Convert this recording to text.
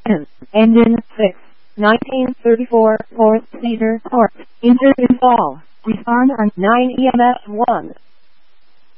ignition, engine 6, 1934 4th Cedar Court, engine install, respond on 9 EMS 1.